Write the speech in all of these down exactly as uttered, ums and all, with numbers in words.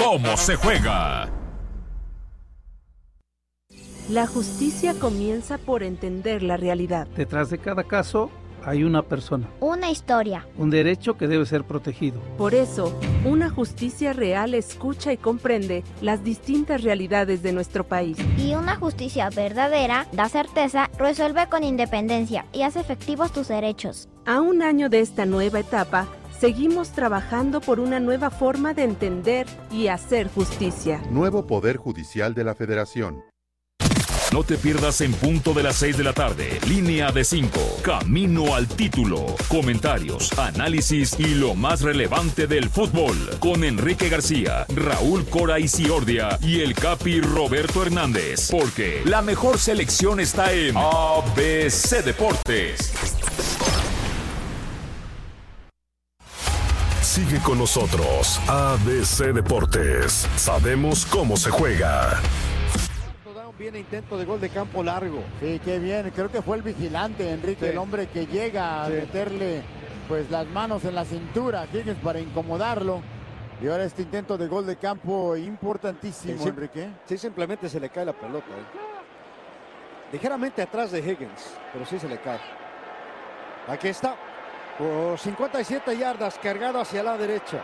cómo se juega. La justicia comienza por entender la realidad. Detrás de cada caso hay una persona. Una historia. Un derecho que debe ser protegido. Por eso, una justicia real escucha y comprende las distintas realidades de nuestro país. Y una justicia verdadera da certeza, resuelve con independencia y hace efectivos tus derechos. A un año de esta nueva etapa, seguimos trabajando por una nueva forma de entender y hacer justicia. Nuevo Poder Judicial de la Federación. No te pierdas en punto de las seis de la tarde. Línea de cinco. Camino al título. Comentarios, análisis y lo más relevante del fútbol. Con Enrique García, Raúl Cora Isiordia y el Capi Roberto Hernández. Porque la mejor selección está en A B C Deportes. Sigue con nosotros. A B C Deportes. Sabemos cómo se juega. Viene intento de gol de campo largo. Sí, qué bien. Creo que fue el vigilante, Enrique, sí. El hombre que llega a sí. meterle pues las manos en la cintura a Higgins para incomodarlo. Y ahora este intento de gol de campo importantísimo, sí, Enrique. Sí, simplemente se le cae la pelota. ¿eh? Ligeramente atrás de Higgins, pero sí se le cae. Aquí está. Por cincuenta y siete yardas, cargado hacia la derecha.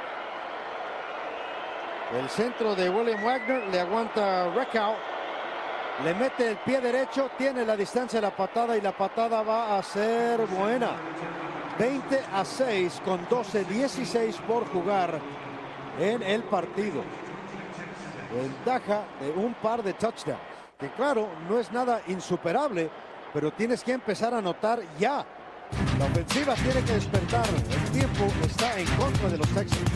El centro de William Wagner le aguanta Recau. Le mete el pie derecho, tiene la distancia de la patada y la patada va a ser buena. veinte a seis con doce dieciséis por jugar en el partido. Ventaja de un par de touchdowns. Que claro, no es nada insuperable, pero tienes que empezar a anotar ya. La ofensiva tiene que despertar. El tiempo está en contra de los Texans.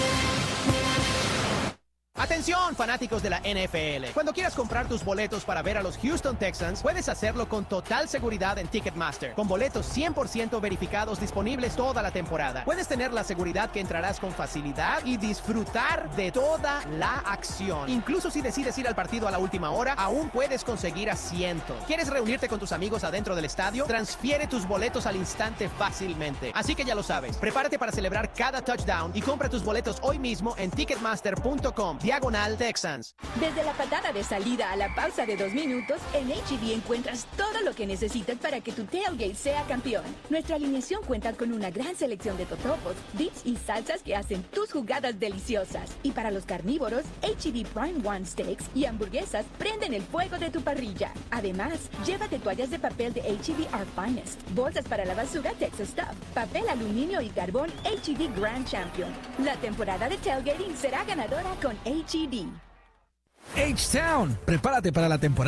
Atención, fanáticos de la N F L. Cuando quieras comprar tus boletos para ver a los Houston Texans, puedes hacerlo con total seguridad en Ticketmaster, con boletos cien por ciento verificados disponibles toda la temporada. Puedes tener la seguridad que entrarás con facilidad y disfrutar de toda la acción. Incluso si decides ir al partido a la última hora, aún puedes conseguir asientos. ¿Quieres reunirte con tus amigos adentro del estadio? Transfiere tus boletos al instante fácilmente. Así que ya lo sabes, prepárate para celebrar cada touchdown y compra tus boletos hoy mismo en ticketmaster punto com. Diagonal Texans. Desde la patada de salida a la pausa de dos minutos, en H E B encuentras todo lo que necesitas para que tu tailgate sea campeón. Nuestra alineación cuenta con una gran selección de totopos, dips y salsas que hacen tus jugadas deliciosas. Y para los carnívoros, H E B Prime One Steaks y hamburguesas prenden el fuego de tu parrilla. Además, llévate toallas de papel de H E B Our Finest, bolsas para la basura Texas Stuff, papel aluminio y carbón H E B Grand Champion. La temporada de tailgating será ganadora con H E B. H-Town, prepárate para la temporada